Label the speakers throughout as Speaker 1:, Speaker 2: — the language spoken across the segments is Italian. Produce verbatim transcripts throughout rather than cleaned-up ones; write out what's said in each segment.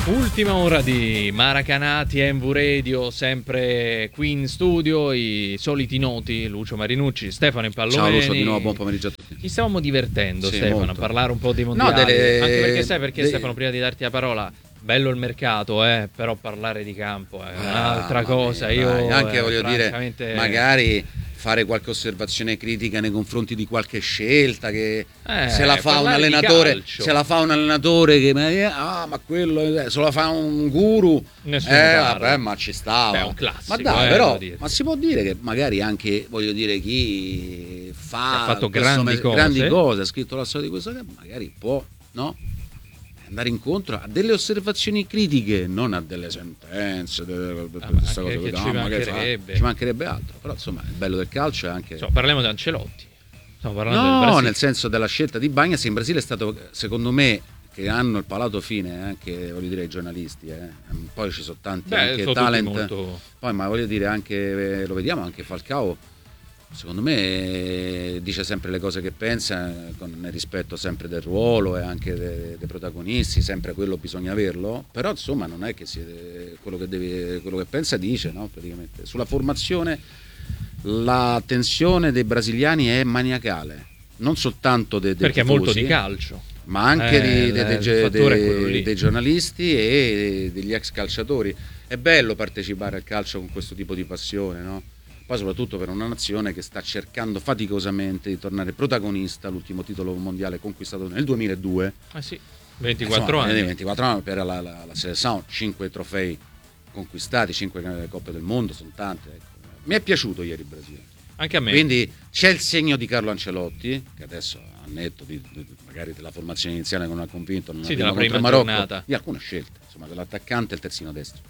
Speaker 1: Ultima ora di Maracanati M V Radio, sempre qui in studio, i soliti noti, Lucio Marinucci, Stefano Impallomeni.
Speaker 2: Ciao Lucio, di nuovo buon pomeriggio a tutti.
Speaker 1: Ci stavamo divertendo,
Speaker 2: sì,
Speaker 1: Stefano,
Speaker 2: molto.
Speaker 1: a parlare un po' dei mondiali,
Speaker 2: no, delle...
Speaker 1: anche perché sai perché
Speaker 2: de...
Speaker 1: Stefano, prima di darti la parola, bello il mercato, eh, però parlare di campo è un'altra
Speaker 2: ah,
Speaker 1: cosa.
Speaker 2: Mia,
Speaker 1: Io
Speaker 2: anche
Speaker 1: eh,
Speaker 2: voglio
Speaker 1: francamente...
Speaker 2: dire, magari fare qualche osservazione critica nei confronti di qualche scelta che
Speaker 1: eh,
Speaker 2: se la fa un allenatore, se la fa un allenatore che ah ma quello se la fa un guru,
Speaker 1: Nessuno
Speaker 2: eh
Speaker 1: parla.
Speaker 2: vabbè, ma ci stava.
Speaker 1: Beh, è un classico,
Speaker 2: ma dai,
Speaker 1: eh,
Speaker 2: però ma si può dire che magari anche voglio dire chi fa
Speaker 1: ha fatto grandi
Speaker 2: me-
Speaker 1: cose,
Speaker 2: grandi cose, ha scritto la storia di questo che magari può, no? Andare incontro a delle osservazioni critiche, non a delle sentenze, delle,
Speaker 1: ah,
Speaker 2: questa
Speaker 1: che,
Speaker 2: cosa
Speaker 1: che
Speaker 2: che
Speaker 1: ci,
Speaker 2: no,
Speaker 1: mancherebbe.
Speaker 2: fa, ci mancherebbe altro. Però insomma il bello del calcio è anche
Speaker 1: so, parliamo di Ancelotti. Stiamo parlando
Speaker 2: no,
Speaker 1: del Brasile.
Speaker 2: nel senso della scelta di Bagnas in Brasile è stato, secondo me, che hanno il palato fine anche voglio dire i giornalisti, eh. Poi ci sono tanti
Speaker 1: Beh,
Speaker 2: anche
Speaker 1: sono
Speaker 2: talent
Speaker 1: molto...
Speaker 2: poi ma voglio dire anche lo vediamo anche Falcao. Secondo me dice sempre le cose che pensa, con nel rispetto sempre del ruolo e anche dei, dei protagonisti, sempre quello bisogna averlo, però insomma non è che si, quello, che deve, quello che pensa dice, no? Praticamente. Sulla formazione la tensione dei brasiliani è maniacale, non soltanto dei, dei
Speaker 1: perché
Speaker 2: tifosi,
Speaker 1: è molto di calcio,
Speaker 2: ma anche
Speaker 1: eh,
Speaker 2: di, dei, dei, dei, dei giornalisti e degli ex calciatori. È bello partecipare al calcio con questo tipo di passione, no? Poi soprattutto per una nazione che sta cercando faticosamente di tornare protagonista all'ultimo titolo mondiale conquistato nel duemiladue.
Speaker 1: Ah sì, ventiquattro
Speaker 2: Insomma,
Speaker 1: anni.
Speaker 2: ventiquattro anni per la, la, la selezione, cinque trofei conquistati, cinque coppe del mondo, sono tante. Ecco. Mi è piaciuto ieri il Brasile.
Speaker 1: Anche a me.
Speaker 2: Quindi c'è il segno di Carlo Ancelotti, che adesso a netto di, di, magari della formazione iniziale che non ha convinto, non
Speaker 1: sì,
Speaker 2: della
Speaker 1: prima
Speaker 2: Marocco,
Speaker 1: giornata.
Speaker 2: Di alcune scelte, insomma, dell'attaccante e il terzino destro.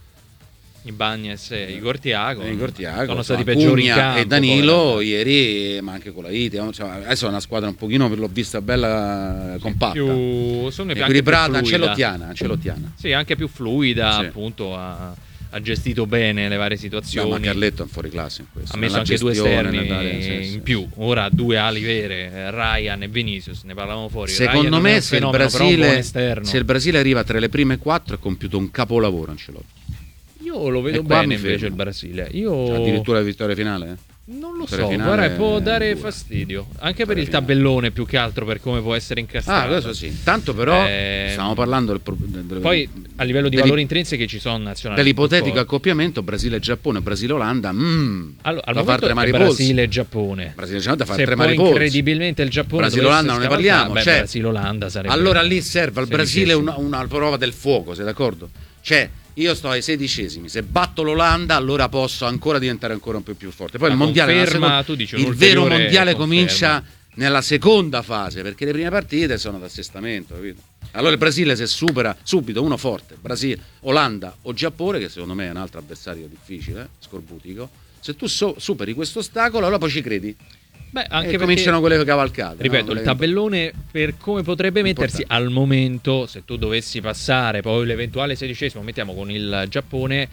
Speaker 1: I Bagnes e Igor Thiago,
Speaker 2: e Igor Thiago
Speaker 1: sono stati
Speaker 2: Cugna
Speaker 1: peggiori in campo,
Speaker 2: e Danilo
Speaker 1: poi,
Speaker 2: ieri, ma anche con la Iti, cioè, adesso è una squadra un pochino, l'ho vista bella compatta,
Speaker 1: più, sono
Speaker 2: equilibrata, ancelottiana, ancelottiana.
Speaker 1: Sì, anche più fluida,
Speaker 2: sì.
Speaker 1: Appunto ha, ha gestito bene le varie situazioni.
Speaker 2: No, ma Carletto è un fuori classe in questo.
Speaker 1: Ha messo anche due esterni
Speaker 2: dare, sì,
Speaker 1: in
Speaker 2: sì.
Speaker 1: più, ora due ali vere, Ryan e Vinicius, ne parlavamo fuori.
Speaker 2: Secondo
Speaker 1: Ryan
Speaker 2: me
Speaker 1: se il,
Speaker 2: se, il
Speaker 1: fenomeno,
Speaker 2: Brasile,
Speaker 1: se
Speaker 2: il Brasile arriva tra le prime quattro ha compiuto un capolavoro Ancelotti.
Speaker 1: Io lo vedo bene invece il Brasile. Io...
Speaker 2: Cioè, addirittura la vittoria finale? Eh?
Speaker 1: Non lo
Speaker 2: vittoria
Speaker 1: so,
Speaker 2: finale
Speaker 1: guarda, può dare
Speaker 2: dura.
Speaker 1: fastidio. Anche
Speaker 2: vittoria
Speaker 1: per il
Speaker 2: finale.
Speaker 1: tabellone più che altro, per come può essere incastrato.
Speaker 2: Ah, questo sì. Tanto però
Speaker 1: eh...
Speaker 2: stiamo parlando del, del, del
Speaker 1: poi a livello di valori intrinseci ci sono nazionali.
Speaker 2: Dell'ipotetico accoppiamento Brasile-Giappone, Brasile-Olanda. Mm,
Speaker 1: allora, al
Speaker 2: da far tremare i polsi.
Speaker 1: Brasile-Giappone.
Speaker 2: Brasile-Giappone da far
Speaker 1: Se
Speaker 2: tremare i
Speaker 1: poi
Speaker 2: polsi.
Speaker 1: incredibilmente il Giappone
Speaker 2: Brasile-Olanda non ne parliamo.
Speaker 1: Beh,
Speaker 2: cioè,
Speaker 1: Brasile-Olanda sarebbe.
Speaker 2: Allora lì serve al Brasile
Speaker 1: sedicesimo.
Speaker 2: una, una prova del fuoco, sei d'accordo? Cioè, io sto ai sedicesimi, se batto l'Olanda allora posso ancora diventare ancora un po' più forte. Poi
Speaker 1: la
Speaker 2: il mondiale,
Speaker 1: conferma,
Speaker 2: seconda,
Speaker 1: tu dici,
Speaker 2: il vero mondiale
Speaker 1: conferma.
Speaker 2: comincia nella seconda fase, perché le prime partite sono d'assestamento, capito? Allora il Brasile se supera subito uno forte, Brasile, Olanda o Giappone, che secondo me è un altro avversario difficile, eh, scorbutico, se tu so, superi questo ostacolo allora poi ci credi.
Speaker 1: Beh, anche
Speaker 2: e cominciano
Speaker 1: perché,
Speaker 2: quelle cavalcate.
Speaker 1: ripeto,
Speaker 2: no?
Speaker 1: il tabellone per come potrebbe mettersi
Speaker 2: importante.
Speaker 1: al momento, se tu dovessi passare poi l'eventuale sedicesimo, mettiamo con il Giappone,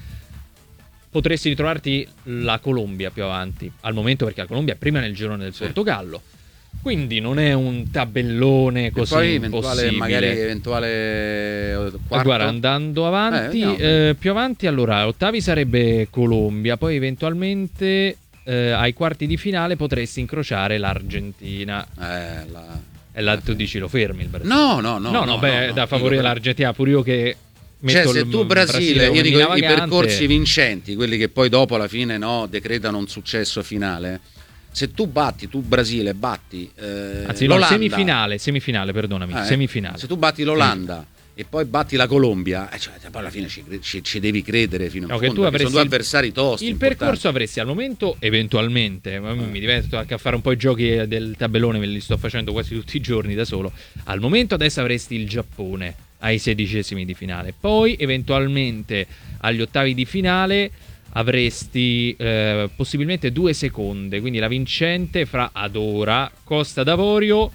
Speaker 1: potresti ritrovarti la Colombia più avanti al momento, perché la Colombia è prima nel girone del
Speaker 2: sì.
Speaker 1: Portogallo. Quindi non è un tabellone così
Speaker 2: e poi eventuale,
Speaker 1: impossibile.
Speaker 2: magari eventuale quarto.
Speaker 1: Guarda, andando avanti,
Speaker 2: eh,
Speaker 1: eh, più avanti, allora, ottavi sarebbe Colombia, poi eventualmente eh, ai quarti di finale potresti incrociare l'Argentina.
Speaker 2: Eh, la...
Speaker 1: E là tu dici lo fermi il Brasile?
Speaker 2: No, no, no.
Speaker 1: No, no,
Speaker 2: no
Speaker 1: beh,
Speaker 2: no, no,
Speaker 1: da favorire
Speaker 2: dico,
Speaker 1: l'Argentina, pure io che
Speaker 2: cioè,
Speaker 1: metto
Speaker 2: se
Speaker 1: il
Speaker 2: tu Brasile,
Speaker 1: Brasile
Speaker 2: io dico
Speaker 1: come
Speaker 2: i
Speaker 1: vagante,
Speaker 2: percorsi vincenti, quelli che poi dopo alla fine no, decretano un successo finale. Se tu batti, tu Brasile batti eh,
Speaker 1: Anzi, no,
Speaker 2: l'Olanda,
Speaker 1: semifinale, semifinale, perdonami,
Speaker 2: eh,
Speaker 1: semifinale.
Speaker 2: Se tu batti l'Olanda e poi batti la Colombia, eh, cioè, poi alla fine ci, ci, ci devi credere fino
Speaker 1: no,
Speaker 2: in
Speaker 1: che
Speaker 2: fondo,
Speaker 1: tu
Speaker 2: perché sono due avversari tosti.
Speaker 1: Il
Speaker 2: importanti.
Speaker 1: percorso avresti al momento, eventualmente, ma
Speaker 2: Eh.
Speaker 1: mi divento anche a fare un po' i giochi del tabellone, me li sto facendo quasi tutti i giorni da solo. Al momento adesso avresti il Giappone ai sedicesimi di finale, poi eventualmente agli ottavi di finale avresti eh, possibilmente due seconde, quindi la vincente fra Adora, Costa d'Avorio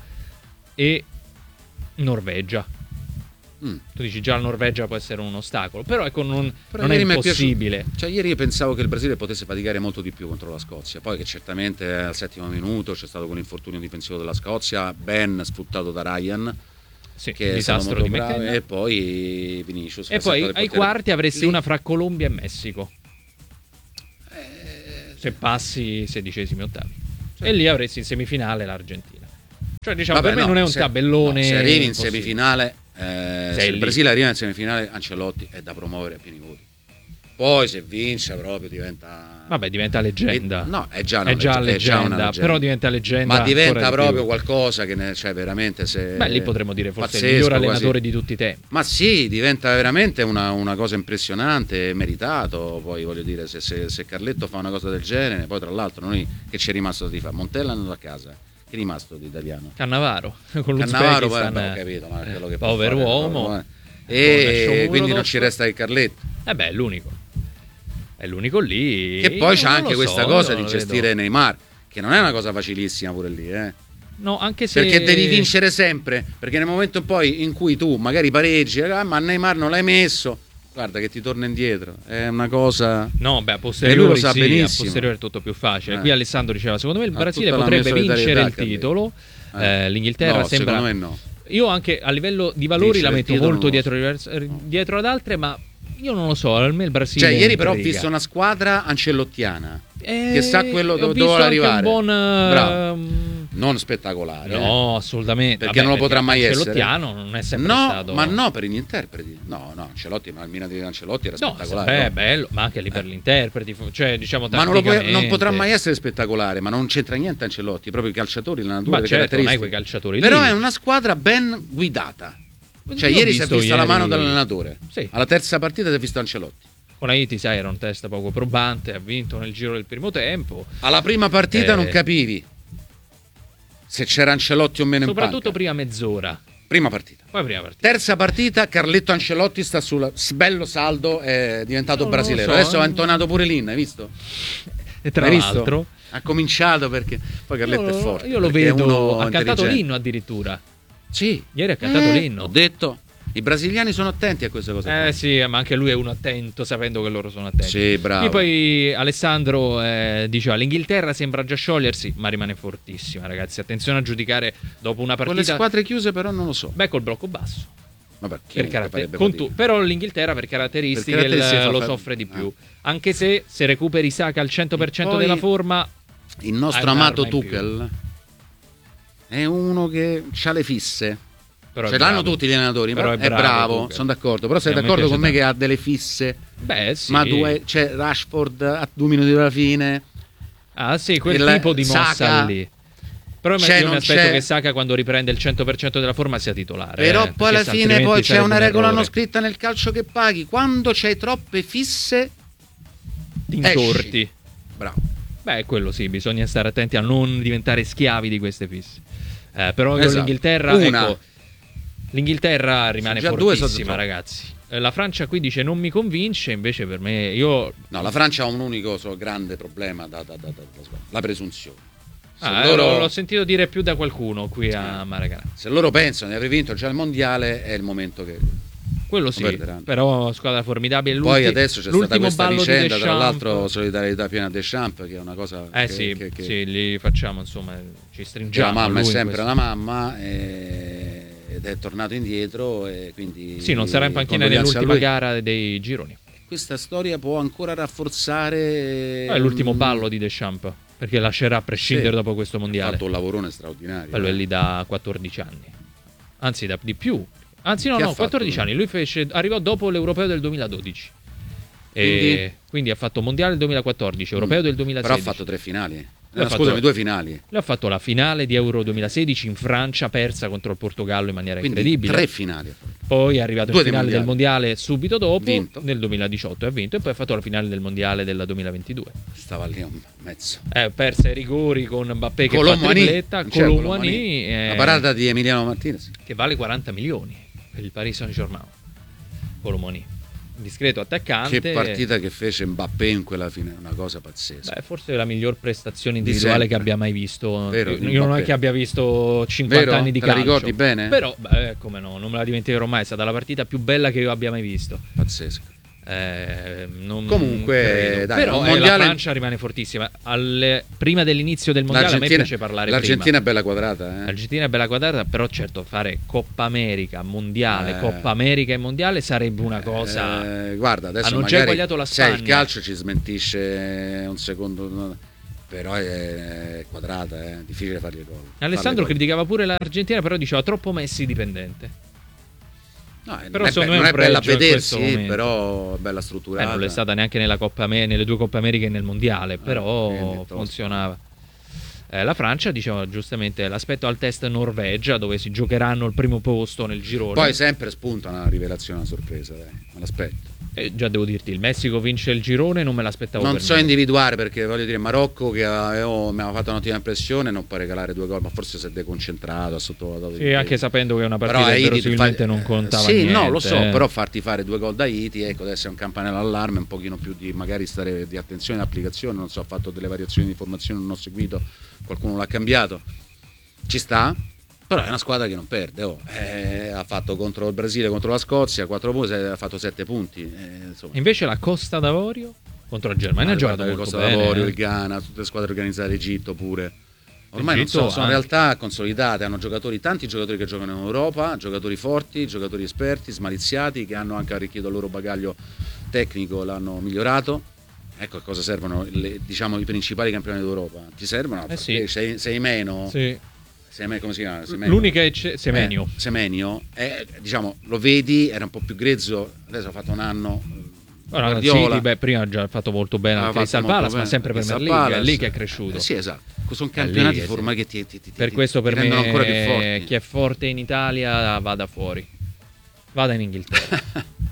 Speaker 1: e Norvegia. Mm. Tu dici già la Norvegia può essere un ostacolo, però ecco non,
Speaker 2: però
Speaker 1: non è impossibile.
Speaker 2: È cioè ieri io pensavo che il Brasile potesse faticare molto di più contro la Scozia, poi che certamente al settimo minuto c'è stato quell'infortunio difensivo della Scozia, ben sfruttato da Ryan,
Speaker 1: sì,
Speaker 2: che è stato molto bravo, e poi Vinicius.
Speaker 1: E poi ai quarti avresti lì una fra Colombia e Messico.
Speaker 2: Eh,
Speaker 1: se passi sedicesimi ottavi. Cioè. E lì avresti in semifinale l'Argentina. Cioè diciamo,
Speaker 2: vabbè,
Speaker 1: per me
Speaker 2: no,
Speaker 1: non è un
Speaker 2: se,
Speaker 1: tabellone.
Speaker 2: No, se arrivi in
Speaker 1: impossibile.
Speaker 2: semifinale, eh, se il lì. Brasile arriva in semifinale, Ancelotti è da promuovere a pieni voti. Poi se vince proprio diventa...
Speaker 1: Vabbè, diventa leggenda.
Speaker 2: No, è già una,
Speaker 1: è già
Speaker 2: legge-
Speaker 1: leggenda,
Speaker 2: è già una leggenda.
Speaker 1: Però diventa leggenda.
Speaker 2: Ma diventa proprio
Speaker 1: più.
Speaker 2: qualcosa che ne, cioè veramente se...
Speaker 1: Beh, lì potremmo dire forse
Speaker 2: pazzesco,
Speaker 1: il miglior allenatore
Speaker 2: quasi.
Speaker 1: di tutti i tempi.
Speaker 2: Ma sì, diventa veramente una, una cosa impressionante, meritato. Poi voglio dire, se, se, se Carletto fa una cosa del genere, poi tra l'altro noi che ci è rimasto di fare? Montella è andato a casa. Che è rimasto di italiano?
Speaker 1: Cannavaro. Con
Speaker 2: Cannavaro,
Speaker 1: l'Uzbekistan.
Speaker 2: poi, ho capito, ma quello che
Speaker 1: povero
Speaker 2: fare,
Speaker 1: uomo.
Speaker 2: Proprio, eh. E quindi non ci resta che Carletto.
Speaker 1: Eh beh, è l'unico. È l'unico lì.
Speaker 2: Che poi c'è anche questa
Speaker 1: so,
Speaker 2: cosa di
Speaker 1: vedo.
Speaker 2: gestire Neymar, che non è una cosa facilissima pure lì, eh.
Speaker 1: No, anche se...
Speaker 2: Perché devi vincere sempre, perché nel momento poi in cui tu magari pareggi, ah, ma Neymar non l'hai messo, guarda che ti torna indietro, è una cosa...
Speaker 1: No, beh, a
Speaker 2: e lui
Speaker 1: posteriori
Speaker 2: lo sa
Speaker 1: sì,
Speaker 2: benissimo.
Speaker 1: a posteriori è tutto più facile.
Speaker 2: Eh.
Speaker 1: Qui Alessandro diceva, secondo me il
Speaker 2: Ha
Speaker 1: Brasile
Speaker 2: tutta la
Speaker 1: potrebbe
Speaker 2: mia
Speaker 1: vincere
Speaker 2: solidarietà,
Speaker 1: il titolo,
Speaker 2: eh.
Speaker 1: eh, l'Inghilterra
Speaker 2: No,
Speaker 1: sembra...
Speaker 2: secondo me no.
Speaker 1: Io anche a livello di valori
Speaker 2: Vincere
Speaker 1: la
Speaker 2: il
Speaker 1: metto
Speaker 2: titolo
Speaker 1: molto
Speaker 2: no.
Speaker 1: dietro, no. dietro ad altre, ma io non lo so, a me il Brasile...
Speaker 2: Cioè ieri però ho
Speaker 1: intriga.
Speaker 2: visto una squadra ancelottiana,
Speaker 1: eh,
Speaker 2: che sa quello
Speaker 1: ho
Speaker 2: dove
Speaker 1: visto
Speaker 2: dove
Speaker 1: anche
Speaker 2: arrivare.
Speaker 1: Un buon,
Speaker 2: bravo. Non spettacolare,
Speaker 1: no,
Speaker 2: eh.
Speaker 1: assolutamente,
Speaker 2: perché
Speaker 1: vabbè,
Speaker 2: non lo potrà mai essere.
Speaker 1: Ancelottiano non è sempre
Speaker 2: no,
Speaker 1: stato.
Speaker 2: ma no per gli interpreti. No, no, Ancelotti, ma il Milan di Ancelotti era
Speaker 1: no,
Speaker 2: spettacolare.
Speaker 1: Beh,
Speaker 2: no?
Speaker 1: bello, ma anche lì per gli interpreti, cioè diciamo
Speaker 2: ma non, lo puoi, non
Speaker 1: tatticamente.
Speaker 2: potrà mai essere spettacolare, ma non c'entra niente Ancelotti, proprio i calciatori, la natura,
Speaker 1: Ma
Speaker 2: le
Speaker 1: certo, non hai
Speaker 2: caratteristiche.
Speaker 1: quei calciatori
Speaker 2: Però
Speaker 1: lì.
Speaker 2: è una squadra ben guidata. Cioè
Speaker 1: Io ho
Speaker 2: ieri si è
Speaker 1: visto
Speaker 2: vista
Speaker 1: ieri-
Speaker 2: la mano dell'allenatore.
Speaker 1: Sì.
Speaker 2: Alla terza partita si è visto Ancelotti.
Speaker 1: Con Haiti, sai, era un test poco probante, ha vinto nel giro del primo tempo.
Speaker 2: Alla prima partita
Speaker 1: Eh.
Speaker 2: non capivi se c'era Ancelotti o meno in
Speaker 1: Soprattutto
Speaker 2: panca.
Speaker 1: prima mezz'ora.
Speaker 2: Prima partita.
Speaker 1: Poi prima partita.
Speaker 2: Terza partita, Carletto Ancelotti sta sul bello saldo, è diventato
Speaker 1: No, non lo
Speaker 2: brasiliano.
Speaker 1: so,
Speaker 2: Adesso
Speaker 1: eh.
Speaker 2: ha intonato pure l'Inna, hai visto?
Speaker 1: E tra
Speaker 2: Hai visto?
Speaker 1: l'altro,
Speaker 2: Ha cominciato perché poi Carletto
Speaker 1: io,
Speaker 2: è forte.
Speaker 1: io lo
Speaker 2: perché è
Speaker 1: vedo,
Speaker 2: uno
Speaker 1: ha cantato
Speaker 2: intelligente.
Speaker 1: l'inno addirittura.
Speaker 2: Sì.
Speaker 1: Ieri ha cantato
Speaker 2: Eh,
Speaker 1: l'inno.
Speaker 2: Ho detto, i brasiliani sono attenti a queste cose.
Speaker 1: Eh
Speaker 2: qua.
Speaker 1: sì, ma anche lui è uno attento, sapendo che loro sono attenti.
Speaker 2: Sì, bravo.
Speaker 1: E poi Alessandro eh, diceva l'Inghilterra sembra già sciogliersi, ma rimane fortissima, ragazzi. Attenzione a giudicare dopo una
Speaker 2: Con le
Speaker 1: partita.
Speaker 2: squadre chiuse però non lo so.
Speaker 1: Beh, col blocco basso.
Speaker 2: Vabbè,
Speaker 1: Per
Speaker 2: chiunque
Speaker 1: caratter-
Speaker 2: farebbe
Speaker 1: con
Speaker 2: fatica.
Speaker 1: tu- però l'Inghilterra per caratteristiche,
Speaker 2: Per caratteristiche
Speaker 1: il-
Speaker 2: fa
Speaker 1: lo
Speaker 2: fa-
Speaker 1: soffre di più.
Speaker 2: Ah.
Speaker 1: Anche se se recuperi Saka al cento per cento
Speaker 2: Poi-
Speaker 1: della forma,
Speaker 2: Il nostro
Speaker 1: hai
Speaker 2: amato
Speaker 1: un'arma in più.
Speaker 2: Tuchel è uno che ha le fisse.
Speaker 1: però è
Speaker 2: Cioè, l'hanno
Speaker 1: bravo.
Speaker 2: tutti gli allenatori,
Speaker 1: Però
Speaker 2: però
Speaker 1: è
Speaker 2: è
Speaker 1: bravo,
Speaker 2: bravo,
Speaker 1: Tuchel.
Speaker 2: sono d'accordo. Però sei
Speaker 1: E a me
Speaker 2: d'accordo
Speaker 1: piace
Speaker 2: con me
Speaker 1: tanto.
Speaker 2: che ha delle fisse?
Speaker 1: Beh, sì.
Speaker 2: Ma due, c'è Rashford a due minuti dalla fine.
Speaker 1: Ah, sì, quel
Speaker 2: il
Speaker 1: tipo di mossa
Speaker 2: Saka-
Speaker 1: lì. Però
Speaker 2: C'è,
Speaker 1: io mi
Speaker 2: non
Speaker 1: aspetto
Speaker 2: c'è.
Speaker 1: che Saka quando riprende il cento per cento della forma sia titolare.
Speaker 2: Però
Speaker 1: eh,
Speaker 2: poi alla
Speaker 1: perché
Speaker 2: fine
Speaker 1: altrimenti
Speaker 2: poi c'è
Speaker 1: sarebbe
Speaker 2: una
Speaker 1: un
Speaker 2: regola non
Speaker 1: errore.
Speaker 2: scritta nel calcio che paghi. Quando c'hai troppe fisse,
Speaker 1: Ti intorti.
Speaker 2: esci. Bravo.
Speaker 1: Beh, quello sì, bisogna stare attenti a non diventare schiavi di queste fisse. Eh, però io
Speaker 2: Esatto.
Speaker 1: l'Inghilterra,
Speaker 2: Una.
Speaker 1: ecco, l'Inghilterra rimane
Speaker 2: Sono già due, sono
Speaker 1: fortissima,
Speaker 2: troppo.
Speaker 1: ragazzi. Eh, La Francia qui dice non mi convince, invece per me io
Speaker 2: No, la Francia ha un unico so, grande problema, da, da, da, da- da- la presunzione. Se,
Speaker 1: ah,
Speaker 2: loro,
Speaker 1: l'ho sentito dire più da qualcuno qui a Maracanã.
Speaker 2: se loro pensano di aver vinto già il mondiale, è il momento che...
Speaker 1: Quello sì,
Speaker 2: perderanno.
Speaker 1: però squadra formidabile.
Speaker 2: Poi
Speaker 1: L'ulti-
Speaker 2: adesso c'è stata
Speaker 1: l'ultimo
Speaker 2: questa
Speaker 1: ballo di
Speaker 2: vicenda, tra
Speaker 1: Deschamps.
Speaker 2: l'altro solidarietà piena a Deschamps, che è una cosa
Speaker 1: Eh
Speaker 2: che,
Speaker 1: sì,
Speaker 2: che, che-
Speaker 1: sì, li facciamo, insomma, ci
Speaker 2: che
Speaker 1: stringiamo.
Speaker 2: la mamma è
Speaker 1: lui in
Speaker 2: sempre
Speaker 1: questo.
Speaker 2: la mamma e- ed è tornato indietro e quindi
Speaker 1: Sì, non sarà in panchina
Speaker 2: condoglianze a
Speaker 1: nell'ultima
Speaker 2: lui.
Speaker 1: gara dei gironi.
Speaker 2: Questa storia può ancora rafforzare
Speaker 1: No, è l'ultimo
Speaker 2: mm,
Speaker 1: ballo di Deschamps, perché lascerà a prescindere
Speaker 2: Sì.
Speaker 1: dopo questo
Speaker 2: ha
Speaker 1: mondiale.
Speaker 2: fatto un lavorone straordinario.
Speaker 1: Quello è
Speaker 2: eh.
Speaker 1: lì da quattordici anni. Anzi, da, di più. Anzi, no,
Speaker 2: Che ha
Speaker 1: no,
Speaker 2: fatto
Speaker 1: quattordici
Speaker 2: lui?
Speaker 1: anni. Lui fece, arrivò dopo l'Europeo del duemiladodici.
Speaker 2: Quindi?
Speaker 1: E quindi ha fatto mondiale del duemilaquattordici, Europeo
Speaker 2: Mm.
Speaker 1: del duemilasedici.
Speaker 2: Però ha fatto tre finali.
Speaker 1: Lui ha
Speaker 2: No,
Speaker 1: fatto-
Speaker 2: scusami, due finali.
Speaker 1: Lui ha fatto la finale di Euro duemilasedici in Francia, persa contro il Portogallo in maniera
Speaker 2: Quindi
Speaker 1: incredibile.
Speaker 2: tre finali. ha fatto.
Speaker 1: Poi è arrivato
Speaker 2: Due
Speaker 1: in
Speaker 2: dei
Speaker 1: finale del
Speaker 2: mondiali.
Speaker 1: mondiale subito dopo,
Speaker 2: Vinto.
Speaker 1: nel duemiladiciotto e ha vinto, e poi ha fatto la finale del mondiale del duemilaventidue.
Speaker 2: Stava lì un mezzo.
Speaker 1: Eh, perse ai rigori con Mbappé che fa
Speaker 2: Colomboani,
Speaker 1: tripletta,
Speaker 2: non c'era
Speaker 1: Colomboani,
Speaker 2: Colomboani.
Speaker 1: eh,
Speaker 2: La parata di Emiliano Martinez.
Speaker 1: che vale quaranta milioni per il Paris Saint-Germain. Colomboani, discreto attaccante.
Speaker 2: Che partita che fece Mbappé in quella fine, una cosa pazzesca.
Speaker 1: Beh, forse la miglior prestazione individuale
Speaker 2: sempre.
Speaker 1: che abbia mai visto.
Speaker 2: Vero,
Speaker 1: Io
Speaker 2: di
Speaker 1: non è
Speaker 2: Mbappé.
Speaker 1: che abbia visto cinquanta
Speaker 2: Vero?
Speaker 1: anni di
Speaker 2: Te la
Speaker 1: calcio.
Speaker 2: ricordi bene?
Speaker 1: Però, beh, come no, non me la dimenticherò mai. È stata la partita più bella che io abbia mai visto.
Speaker 2: Pazzesca.
Speaker 1: Eh, non
Speaker 2: Comunque,
Speaker 1: credo.
Speaker 2: dai,
Speaker 1: però
Speaker 2: un
Speaker 1: eh,
Speaker 2: mondiale-
Speaker 1: la Francia rimane fortissima. Al- prima dell'inizio del mondiale a me piace parlare
Speaker 2: l'Argentina
Speaker 1: prima.
Speaker 2: è bella quadrata, eh.
Speaker 1: L'Argentina è bella quadrata, però certo fare Coppa America, Mondiale,
Speaker 2: Eh.
Speaker 1: Coppa America e Mondiale sarebbe una cosa...
Speaker 2: Eh, guarda, adesso
Speaker 1: hanno già
Speaker 2: magari
Speaker 1: eguagliato la
Speaker 2: se il
Speaker 1: Spagna.
Speaker 2: calcio ci smentisce un secondo, no, però è quadrata, è difficile fargli gol.
Speaker 1: Alessandro
Speaker 2: Farle gol.
Speaker 1: criticava pure l'Argentina, però diceva troppo Messi dipendente.
Speaker 2: No,
Speaker 1: Però
Speaker 2: non è,
Speaker 1: secondo
Speaker 2: be-
Speaker 1: me è
Speaker 2: non
Speaker 1: un
Speaker 2: è bella a
Speaker 1: pregio in
Speaker 2: vedersi,
Speaker 1: questo momento.
Speaker 2: però è bella
Speaker 1: Eh,
Speaker 2: strutturata.
Speaker 1: non l'è stata neanche nella Coppa Amer- nelle due Coppe Americhe e nel Mondiale, però
Speaker 2: quindi è tosto.
Speaker 1: funzionava. Eh, la Francia, diciamo giustamente, l'aspetto al test Norvegia, dove si giocheranno il primo posto nel girone.
Speaker 2: Poi sempre spunta una rivelazione, una sorpresa, dai, me l'aspetto.
Speaker 1: Eh, già devo dirti, il Messico vince il girone, non me l'aspettavo
Speaker 2: Non
Speaker 1: per
Speaker 2: so
Speaker 1: niente.
Speaker 2: individuare, perché voglio dire, Marocco che avevo, mi aveva fatto un'ottima impressione, non può regalare due gol, ma forse si è deconcentrato, ha sottovalutato.
Speaker 1: Sì, anche sapendo che è una partita
Speaker 2: Però
Speaker 1: che
Speaker 2: Haiti
Speaker 1: verosimilmente
Speaker 2: fa-
Speaker 1: non contava
Speaker 2: sì,
Speaker 1: niente.
Speaker 2: no, lo so,
Speaker 1: eh.
Speaker 2: però farti fare due gol da Haiti, ecco, deve essere un campanello allarme, un pochino più di magari stare di attenzione all'applicazione, non so, ha fatto delle variazioni di formazione, non ho seguito, qualcuno l'ha cambiato. Ci sta? Però è una squadra che non perde, oh. Eh, ha fatto contro il Brasile, contro la Scozia, quattro punti, ha fatto sette punti. Eh, insomma.
Speaker 1: Invece la Costa d'Avorio contro la Germania ha
Speaker 2: Ah,
Speaker 1: giocato
Speaker 2: guarda,
Speaker 1: molto
Speaker 2: Costa
Speaker 1: bene.
Speaker 2: d'Avorio,
Speaker 1: eh.
Speaker 2: il Ghana, tutte le squadre organizzate, l'Egitto pure. Ormai
Speaker 1: L'Egitto,
Speaker 2: non so, sono
Speaker 1: ah.
Speaker 2: realtà consolidate, hanno giocatori, tanti giocatori che giocano in Europa, giocatori forti, giocatori esperti, smaliziati, che hanno anche arricchito il loro bagaglio tecnico, l'hanno migliorato. Ecco a cosa servono le, diciamo, i principali campioni d'Europa. Ti servono?
Speaker 1: Eh sì.
Speaker 2: sei, sei meno.
Speaker 1: Sì.
Speaker 2: Seme- come si chiama? Semenyo.
Speaker 1: L'unica è Ce- Semenyo.
Speaker 2: Eh, Semenyo, eh, diciamo, lo vedi, era un po' più grezzo, adesso ha fatto un anno.
Speaker 1: Ora,
Speaker 2: Guardiola.
Speaker 1: sì, beh, prima ha già fatto molto bene
Speaker 2: Ha
Speaker 1: al
Speaker 2: fatto
Speaker 1: Crystal
Speaker 2: molto
Speaker 1: Palace, ma
Speaker 2: bene.
Speaker 1: sempre per
Speaker 2: Crystal
Speaker 1: Premier League, è
Speaker 2: Palace.
Speaker 1: lì che è cresciuto.
Speaker 2: Eh, sì, esatto. Sono
Speaker 1: È
Speaker 2: campionati
Speaker 1: lì
Speaker 2: di
Speaker 1: che
Speaker 2: forma
Speaker 1: sì.
Speaker 2: che ti, ti, ti,
Speaker 1: Per
Speaker 2: ti-
Speaker 1: questo
Speaker 2: ti
Speaker 1: per
Speaker 2: rendono
Speaker 1: me
Speaker 2: ancora più forti.
Speaker 1: chi è forte in Italia vada fuori. Vada in Inghilterra.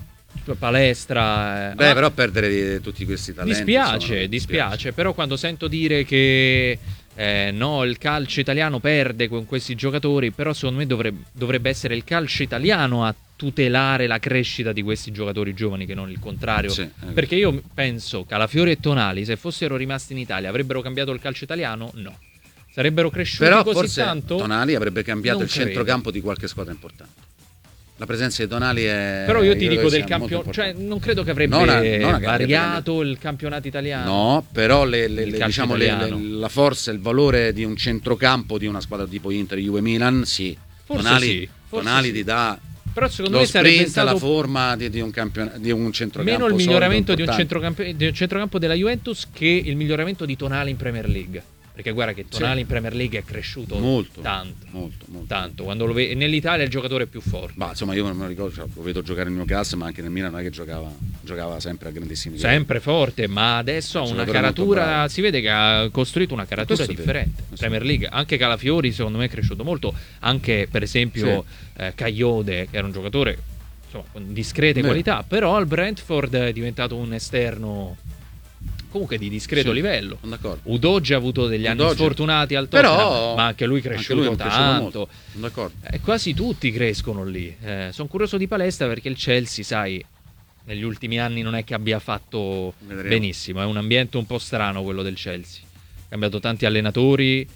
Speaker 1: Palestra. eh.
Speaker 2: Beh,
Speaker 1: Ma
Speaker 2: però perdere di- tutti questi talenti.
Speaker 1: dispiace,
Speaker 2: insomma,
Speaker 1: dispiace, però quando sento dire che eh, no, il calcio italiano perde con questi giocatori, però secondo me dovrebbe, dovrebbe essere il calcio italiano a tutelare la crescita di questi giocatori giovani, che non il contrario.
Speaker 2: Sì, eh.
Speaker 1: Perché io penso Calafiori e Tonali, se fossero rimasti in Italia, avrebbero cambiato il calcio italiano? No. Sarebbero cresciuti
Speaker 2: Però
Speaker 1: così
Speaker 2: forse
Speaker 1: tanto?
Speaker 2: Tonali avrebbe cambiato
Speaker 1: Non
Speaker 2: il
Speaker 1: credo.
Speaker 2: centrocampo di qualche squadra importante. La presenza di Tonali è.
Speaker 1: Però io ti
Speaker 2: credo
Speaker 1: dico
Speaker 2: che
Speaker 1: del
Speaker 2: sia molto
Speaker 1: campionato, cioè
Speaker 2: importante.
Speaker 1: non credo che avrebbe
Speaker 2: Non a- non a- che
Speaker 1: variato il campionato italiano.
Speaker 2: No, però le, le-
Speaker 1: Il
Speaker 2: le-
Speaker 1: calcio
Speaker 2: diciamo le-
Speaker 1: italiano.
Speaker 2: le- la forza, il valore di un centrocampo di una squadra tipo Inter, Juve, Milan, sì.
Speaker 1: Forse
Speaker 2: Tonali,
Speaker 1: sì, forse
Speaker 2: Tonali
Speaker 1: sì.
Speaker 2: ti dà
Speaker 1: Però secondo
Speaker 2: lo
Speaker 1: me sarebbe
Speaker 2: sprint, la
Speaker 1: stato
Speaker 2: forma di, di un campion- di un centrocampo.
Speaker 1: meno il
Speaker 2: solido,
Speaker 1: miglioramento di un,
Speaker 2: importante.
Speaker 1: centrocampo, di un centrocampo della Juventus che il miglioramento di Tonali in Premier League. Perché guarda che Tonali
Speaker 2: Sì.
Speaker 1: in Premier League è cresciuto
Speaker 2: Molto,
Speaker 1: tanto.
Speaker 2: molto, molto.
Speaker 1: Tanto. Quando lo ve- nell'Italia è il giocatore più forte.
Speaker 2: Ma insomma, io non me lo ricordo, cioè, lo vedo giocare nel Newcastle, ma anche nel Milan non è che giocava, giocava sempre a grandissimi livelli.
Speaker 1: Sempre forte, ma adesso ha una
Speaker 2: Giocatore molto
Speaker 1: caratura.
Speaker 2: bravo.
Speaker 1: Si vede che ha costruito una caratura
Speaker 2: Questo è vero,
Speaker 1: differente.
Speaker 2: questo è
Speaker 1: Premier League, anche Calafiori, secondo me, è cresciuto molto. Anche per esempio eh, Cagliode, che era un giocatore insomma, con discrete
Speaker 2: Vero.
Speaker 1: qualità, però al Brentford è diventato un esterno comunque di discreto
Speaker 2: Sì,
Speaker 1: livello.
Speaker 2: sono d'accordo.
Speaker 1: Udogi ha avuto degli anni
Speaker 2: Udogi.
Speaker 1: sfortunati al Tottenham,
Speaker 2: Però
Speaker 1: ma anche lui è
Speaker 2: anche
Speaker 1: cresciuto
Speaker 2: lui è cresciuto
Speaker 1: tanto.
Speaker 2: molto. Sono d'accordo.
Speaker 1: Eh, quasi tutti crescono lì. Eh, sono curioso di palestra perché il Chelsea, sai, negli ultimi anni non è che abbia fatto
Speaker 2: Vedremo.
Speaker 1: benissimo. È un ambiente un po' strano quello del Chelsea. Ha cambiato tanti allenatori.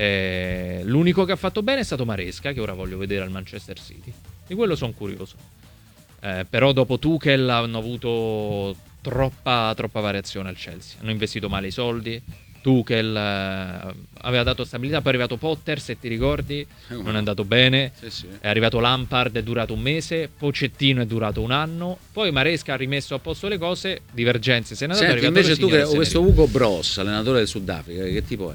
Speaker 1: eh, l'unico che ha fatto bene è stato Maresca, che ora voglio vedere al Manchester City. Di quello sono curioso. Eh, però dopo Tuchel hanno avuto troppa, troppa variazione al Chelsea. Hanno investito male i soldi. Tuchel eh, aveva dato stabilità, poi è arrivato Potter, se ti ricordi, non è andato bene.
Speaker 2: Sì, sì.
Speaker 1: È arrivato Lampard, è durato un mese. Pochettino è durato un anno. Poi Maresca ha rimesso a posto le cose. Divergenze, se n'è andato.
Speaker 2: Senti,
Speaker 1: è arrivato
Speaker 2: invece tu,
Speaker 1: Rosignol
Speaker 2: che,
Speaker 1: e
Speaker 2: questo
Speaker 1: se n'è
Speaker 2: Ugo Bros, allenatore del Sudafrica, che tipo è?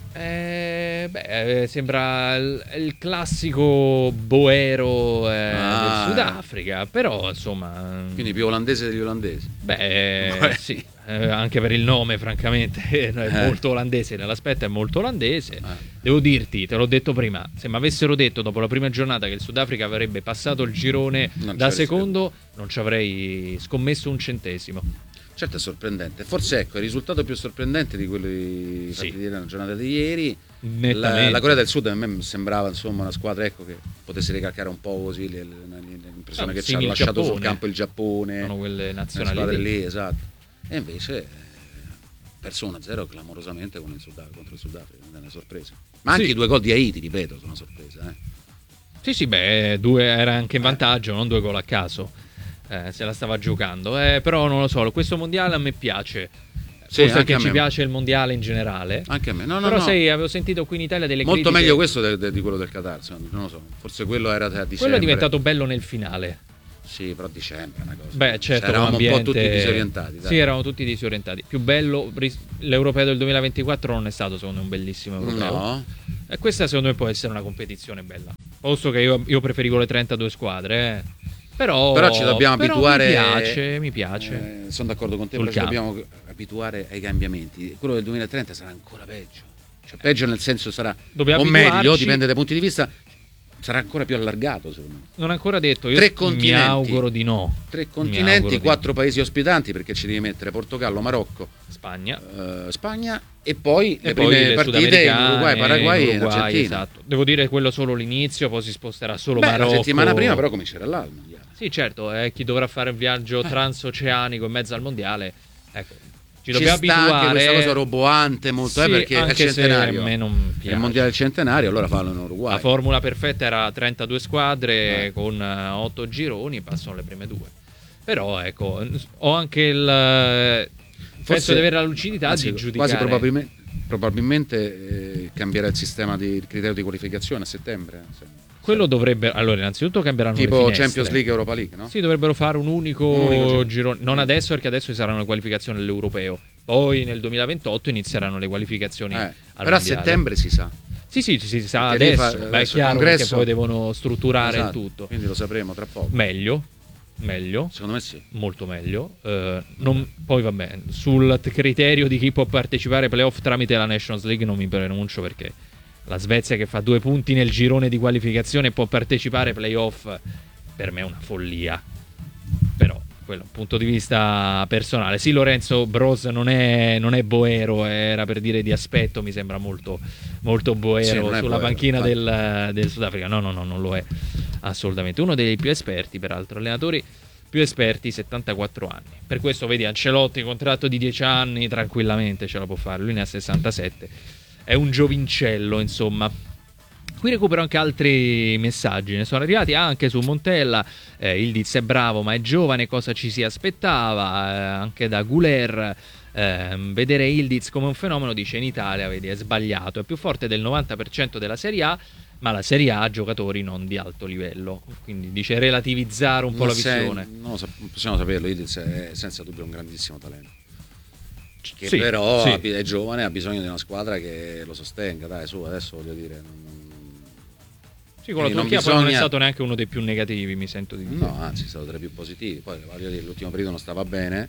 Speaker 1: Eh, beh, eh, sembra il, il classico boero eh,
Speaker 2: Ah.
Speaker 1: del Sudafrica, però insomma,
Speaker 2: Quindi più olandese degli olandesi.
Speaker 1: beh,
Speaker 2: Beh.
Speaker 1: sì, eh, anche per il nome, francamente, è
Speaker 2: Eh.
Speaker 1: molto olandese. Nell'aspetto è molto olandese.
Speaker 2: Eh.
Speaker 1: Devo dirti, te l'ho detto prima, se mi avessero detto dopo la prima giornata che il Sudafrica avrebbe passato il girone
Speaker 2: Non
Speaker 1: da
Speaker 2: ci avrei
Speaker 1: secondo, non ci avrei scommesso un centesimo.
Speaker 2: Certo è sorprendente. Forse ecco, il risultato più sorprendente di quelli
Speaker 1: Sì.
Speaker 2: fatti ieri nella giornata di ieri.
Speaker 1: Nettamente.
Speaker 2: La, la Corea del Sud a me sembrava insomma una squadra ecco, che potesse ricalcare un po' così le- le- l'impressione
Speaker 1: Ah,
Speaker 2: che ci ha
Speaker 1: simil
Speaker 2: lasciato sul
Speaker 1: Giappone.
Speaker 2: campo il Giappone.
Speaker 1: Sono quelle
Speaker 2: le
Speaker 1: nazionali
Speaker 2: squadre
Speaker 1: lì.
Speaker 2: lì, esatto. E invece eh, perso uno a zero clamorosamente con il Sudaf- contro il Sudafrica, non è una sorpresa. Ma anche
Speaker 1: Sì.
Speaker 2: i due gol di Haiti, ripeto, sono una sorpresa. Eh.
Speaker 1: Sì, sì, beh, due era anche in vantaggio, non due gol a caso. eh, se la stava giocando. Eh, però non lo so, questo mondiale a me piace.
Speaker 2: Sì,
Speaker 1: Forse
Speaker 2: anche
Speaker 1: che
Speaker 2: a
Speaker 1: ci
Speaker 2: me.
Speaker 1: piace il mondiale in generale.
Speaker 2: Anche a me. No, no,
Speaker 1: Però
Speaker 2: no.
Speaker 1: sai, avevo sentito qui in Italia delle
Speaker 2: Molto
Speaker 1: critiche.
Speaker 2: meglio questo de- de- di quello del Qatar, secondo me. Non lo so. Forse quello era a dicembre.
Speaker 1: Quello è diventato bello nel finale.
Speaker 2: Sì, però a dicembre è una cosa.
Speaker 1: Beh, certo,
Speaker 2: Cioè, eravamo
Speaker 1: ambiente...
Speaker 2: un po' tutti disorientati. Dai.
Speaker 1: Sì, eravamo tutti disorientati. Più bello, ris- l'Europeo del duemilaventiquattro non è stato secondo me un bellissimo Europeo.
Speaker 2: No.
Speaker 1: E questa secondo me può essere una competizione bella. Posto che io, io preferivo le trentadue squadre, eh. Però,
Speaker 2: Però ci dobbiamo
Speaker 1: però
Speaker 2: abituare.
Speaker 1: Mi piace, mi piace.
Speaker 2: Eh, sono d'accordo con te,
Speaker 1: Sul
Speaker 2: però ci
Speaker 1: campo.
Speaker 2: dobbiamo abituare ai cambiamenti. Quello del duemilatrenta sarà ancora peggio. Cioè, peggio nel senso sarà.
Speaker 1: Dobbiamo
Speaker 2: o meglio,
Speaker 1: abituarci-
Speaker 2: dipende dai punti di vista. Sarà ancora più allargato, secondo me.
Speaker 1: Non ancora detto, io
Speaker 2: Tre
Speaker 1: mi
Speaker 2: continenti.
Speaker 1: auguro di no.
Speaker 2: Tre
Speaker 1: Mi auguro
Speaker 2: continenti,
Speaker 1: di
Speaker 2: quattro paesi ospitanti, perché ci devi mettere Portogallo, Marocco,
Speaker 1: Spagna.
Speaker 2: eh, Spagna e poi
Speaker 1: E
Speaker 2: le
Speaker 1: poi
Speaker 2: prime
Speaker 1: le
Speaker 2: partite in
Speaker 1: sudamericane,
Speaker 2: Uruguay, Paraguay
Speaker 1: in
Speaker 2: e in
Speaker 1: Uruguay,
Speaker 2: Argentina.
Speaker 1: esatto. Devo dire quello solo l'inizio, poi si sposterà solo
Speaker 2: Beh,
Speaker 1: Marocco.
Speaker 2: la settimana prima però comincerà là il mondiale.
Speaker 1: Sì, certo, è chi dovrà fare un viaggio
Speaker 2: Eh.
Speaker 1: transoceanico in mezzo al mondiale. Ecco, ci,
Speaker 2: Ci
Speaker 1: dobbiamo
Speaker 2: sta anche
Speaker 1: abituare.
Speaker 2: questa cosa roboante molto, eh,
Speaker 1: Sì,
Speaker 2: perché è il
Speaker 1: anche se
Speaker 2: centenario.
Speaker 1: a me non
Speaker 2: È
Speaker 1: piace.
Speaker 2: il mondiale del centenario, allora fallo in Uruguay.
Speaker 1: La formula perfetta era trentadue squadre
Speaker 2: Eh.
Speaker 1: con eh, otto gironi, passano le prime due. Però ecco, ho anche il penso di avere la lucidità
Speaker 2: anzi,
Speaker 1: di giudicare.
Speaker 2: Quasi probabilmente, probabilmente eh, cambierà il sistema di il criterio di qualificazione a settembre. eh, se-
Speaker 1: Quello dovrebbe, allora innanzitutto cambieranno le
Speaker 2: Tipo
Speaker 1: finestre.
Speaker 2: Champions League, Europa League, no?
Speaker 1: Sì, dovrebbero fare un unico,
Speaker 2: Un unico giro.
Speaker 1: girone, non adesso perché adesso ci saranno le qualificazioni all'Europeo. Poi nel duemilaventotto inizieranno le qualificazioni
Speaker 2: Eh,
Speaker 1: al
Speaker 2: però a
Speaker 1: mondiale.
Speaker 2: settembre si sa.
Speaker 1: Sì, sì, si sa
Speaker 2: Perché lì
Speaker 1: adesso.
Speaker 2: fa-
Speaker 1: Beh, è
Speaker 2: adesso il
Speaker 1: chiaro
Speaker 2: congresso-
Speaker 1: perché poi devono strutturare
Speaker 2: Esatto,
Speaker 1: il tutto.
Speaker 2: Quindi lo sapremo tra poco.
Speaker 1: Meglio, meglio,
Speaker 2: Secondo me sì.
Speaker 1: molto meglio. Eh, non- poi vabbè, sul t- criterio di chi può partecipare ai playoff tramite la Nations League non mi pronuncio perché la Svezia che fa due punti nel girone di qualificazione può partecipare ai playoff, per me è una follia. Però quello è un punto di vista personale. Sì, Lorenzo Bros non è, non è boero, era per dire di aspetto, mi sembra molto, molto
Speaker 2: Sì,
Speaker 1: boero
Speaker 2: non è
Speaker 1: sulla
Speaker 2: boero,
Speaker 1: panchina
Speaker 2: infatti.
Speaker 1: del, del Sudafrica. No, no, no, non lo è assolutamente. Uno dei più esperti, peraltro, allenatori più esperti, settantaquattro anni. Per questo vedi Ancelotti, contratto di dieci anni, tranquillamente ce la può fare. Lui ne ha sessantasette. È un giovincello, insomma. Qui recupero anche altri messaggi, ne sono arrivati anche su Montella. eh, Ildiz è bravo ma è giovane, cosa ci si aspettava? Eh, anche da Guler. eh, vedere Ildiz come un fenomeno, dice, in Italia, vedi, è sbagliato, è più forte del novanta per cento della Serie A, ma la Serie A ha giocatori non di alto livello, quindi dice relativizzare un po'
Speaker 2: Non
Speaker 1: la
Speaker 2: se-
Speaker 1: visione.
Speaker 2: non lo sa- possiamo saperlo, Ildiz è senza dubbio un grandissimo talento. Che
Speaker 1: Sì,
Speaker 2: però
Speaker 1: sì.
Speaker 2: ha- è giovane, ha bisogno di una squadra che lo sostenga, dai, su, adesso voglio dire. non-
Speaker 1: Sì, con la
Speaker 2: quindi non
Speaker 1: Turchia poi non è
Speaker 2: bisogna-
Speaker 1: stato neanche uno dei più negativi, mi sento di dire.
Speaker 2: No, anzi, è stato tra i più positivi. Poi voglio dire, l'ultimo periodo non stava bene.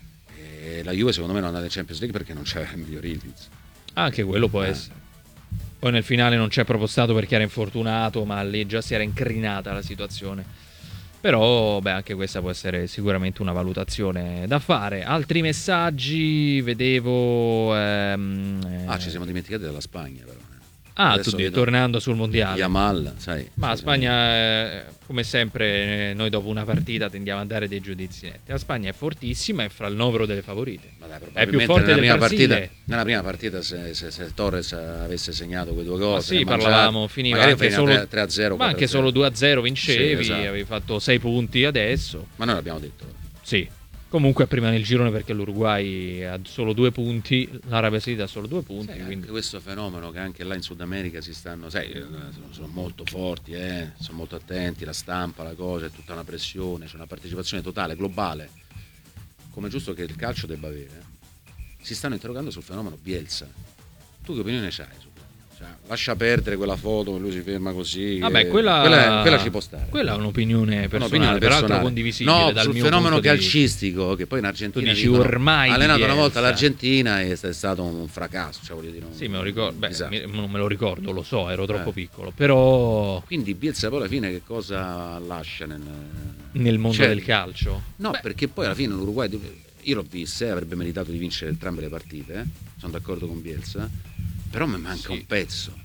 Speaker 2: E la Juve, secondo me, non è andata in Champions League perché non c'era il miglior Ildiz.
Speaker 1: Anche quello può
Speaker 2: Eh.
Speaker 1: essere. Poi nel finale non c'è proprio stato perché era infortunato, ma lì già si era incrinata la situazione. Però, beh, anche questa può essere sicuramente una valutazione da fare. Altri messaggi, vedevo... ehm, eh,
Speaker 2: Ah, ci siamo dimenticati della Spagna, però. eh.
Speaker 1: Ah,
Speaker 2: Adesso
Speaker 1: tu dici,
Speaker 2: vedo-
Speaker 1: tornando sul mondiale.
Speaker 2: Yamal, sai.
Speaker 1: Ma la
Speaker 2: sì,
Speaker 1: Spagna, eh, come sempre, eh, noi dopo una partita tendiamo a dare dei giudizi netti. La Spagna è fortissima, è fra il novero delle favorite.
Speaker 2: Ma dai,
Speaker 1: È più
Speaker 2: probabilmente
Speaker 1: forte
Speaker 2: nella
Speaker 1: del
Speaker 2: prima
Speaker 1: Brasile.
Speaker 2: partita, nella prima partita se, se, se Torres avesse segnato quei due gol,
Speaker 1: Ma
Speaker 2: se
Speaker 1: sì,
Speaker 2: ne mangiava,
Speaker 1: parlavamo, finiva
Speaker 2: magari
Speaker 1: anche
Speaker 2: finiva
Speaker 1: solo
Speaker 2: tre a zero,
Speaker 1: ma anche
Speaker 2: quattro a zero.
Speaker 1: solo due a zero vincevi,
Speaker 2: Sì, esatto.
Speaker 1: avevi fatto sei punti adesso.
Speaker 2: Ma noi l'abbiamo detto.
Speaker 1: Sì. Comunque prima nel girone perché l'Uruguay ha solo due punti, l'Arabia Saudita ha solo due punti,
Speaker 2: Sai,
Speaker 1: quindi
Speaker 2: anche questo fenomeno che anche là in Sud America si stanno, sai, eh, sono, sono molto forti, eh, sono molto attenti, la stampa, la cosa, è tutta una pressione, c'è una partecipazione totale, globale, come è giusto che il calcio debba avere. Si stanno interrogando sul fenomeno Bielsa. Tu che opinione c'hai su? Cioè, lascia perdere quella foto che lui si ferma così.
Speaker 1: vabbè,
Speaker 2: eh,
Speaker 1: quella,
Speaker 2: quella, quella ci può stare.
Speaker 1: Quella è un'opinione personale,
Speaker 2: Un'opinione
Speaker 1: peraltro
Speaker 2: personale.
Speaker 1: condivisibile
Speaker 2: no,
Speaker 1: dal
Speaker 2: sul
Speaker 1: mio
Speaker 2: fenomeno
Speaker 1: punto di vista.
Speaker 2: calcistico che poi in Argentina
Speaker 1: Tu dici
Speaker 2: dicono,
Speaker 1: ormai
Speaker 2: ha allenato
Speaker 1: di
Speaker 2: una volta
Speaker 1: Bielsa.
Speaker 2: l'Argentina e è stato un fracasso, cioè, voglio dire, un-
Speaker 1: Sì, me lo ricordo, beh,
Speaker 2: disastro.
Speaker 1: mi- non me lo ricordo, lo so, ero troppo
Speaker 2: Eh.
Speaker 1: piccolo, però
Speaker 2: Quindi Bielsa poi alla fine che cosa lascia nel,
Speaker 1: nel mondo
Speaker 2: Cioè,
Speaker 1: del calcio.
Speaker 2: No,
Speaker 1: Beh,
Speaker 2: perché poi alla fine l'Uruguay, io l'ho vista, eh, avrebbe meritato di vincere entrambe le partite, eh, sono d'accordo con Bielsa, però mi manca
Speaker 1: Sì.
Speaker 2: un pezzo.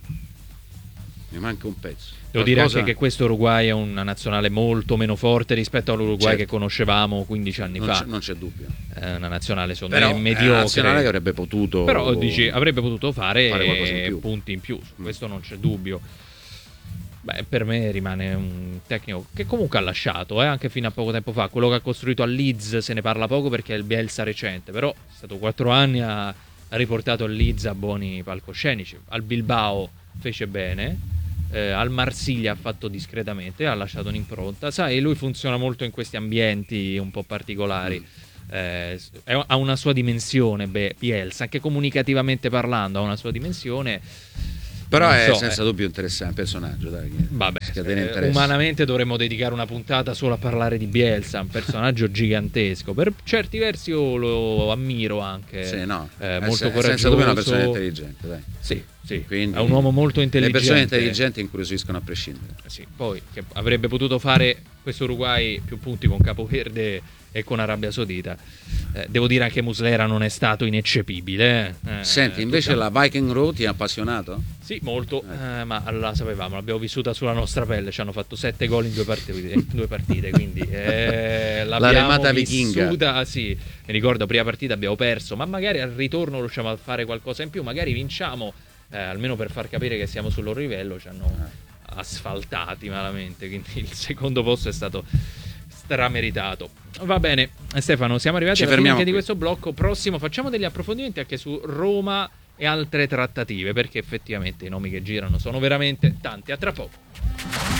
Speaker 2: Mi manca un pezzo.
Speaker 1: devo dire
Speaker 2: Qualcosa-
Speaker 1: anche che questo Uruguay è una nazionale molto meno forte rispetto all'Uruguay
Speaker 2: Certo.
Speaker 1: che conoscevamo quindici anni
Speaker 2: non
Speaker 1: fa.
Speaker 2: c'è, non c'è dubbio.
Speaker 1: È una nazionale secondo
Speaker 2: Però
Speaker 1: me
Speaker 2: è una nazionale
Speaker 1: mediocre.
Speaker 2: che avrebbe potuto
Speaker 1: Però dici avrebbe potuto fare,
Speaker 2: fare qualcosa in più.
Speaker 1: punti in più, su
Speaker 2: Mm.
Speaker 1: questo non c'è dubbio. Beh, per me rimane un tecnico che comunque ha lasciato, eh, anche fino a poco tempo fa. Quello che ha costruito a Leeds se ne parla poco perché è il Bielsa recente, però è stato quattro anni, ha, ha riportato il Leeds a buoni palcoscenici. Al Bilbao fece bene, eh, al Marsiglia ha fatto discretamente, ha lasciato un'impronta. Sai, lui funziona molto in questi ambienti un po' particolari. Mm. Eh, ha una sua dimensione, beh, Bielsa, anche comunicativamente parlando, ha una sua dimensione.
Speaker 2: Però
Speaker 1: non
Speaker 2: è
Speaker 1: so,
Speaker 2: senza
Speaker 1: eh.
Speaker 2: dubbio interessante personaggio, dai.
Speaker 1: Vabbè,
Speaker 2: Eh,
Speaker 1: umanamente dovremmo dedicare una puntata solo a parlare di Bielsa, un personaggio gigantesco. Per certi versi io lo ammiro anche.
Speaker 2: Sì, no.
Speaker 1: eh,
Speaker 2: è
Speaker 1: molto
Speaker 2: se,
Speaker 1: coraggioso.
Speaker 2: Senza dubbio è una persona intelligente, dai.
Speaker 1: Sì, sì.
Speaker 2: Quindi
Speaker 1: è un uomo molto intelligente.
Speaker 2: Le persone intelligenti incuriosiscono a prescindere.
Speaker 1: Sì, poi che avrebbe potuto fare questo Uruguay più punti con Capoverde e con Arabia Saudita. Eh, devo dire anche Muslera non è stato ineccepibile. Eh,
Speaker 2: Senti, invece
Speaker 1: tutta...
Speaker 2: la Viking Road ti ha appassionato?
Speaker 1: Sì, molto, eh, ma la sapevamo, l'abbiamo vissuta sulla nostra pelle, ci hanno fatto sette gol in due partite, in due partite quindi eh, l'abbiamo
Speaker 2: la remata
Speaker 1: vissuta,
Speaker 2: vichinga.
Speaker 1: Sì, mi ricordo, prima partita abbiamo perso, ma magari al ritorno riusciamo a fare qualcosa in più, magari vinciamo, eh, almeno per far capire che siamo sul loro livello, ci hanno asfaltati malamente, quindi il secondo posto è stato strameritato. Va bene, Stefano, siamo arrivati
Speaker 2: Ci
Speaker 1: alla fine anche
Speaker 2: qui.
Speaker 1: di questo blocco. Prossimo facciamo degli approfondimenti anche su Roma e altre trattative, perché effettivamente i nomi che girano sono veramente tanti. A tra poco.